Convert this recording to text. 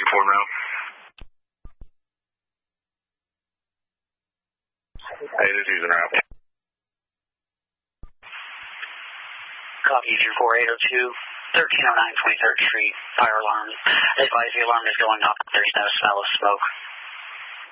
report now. Hey, this is an app. Copy 24802, 1309 23rd Street, fire alarm. Advise the alarm is going off. There's no smell of smoke.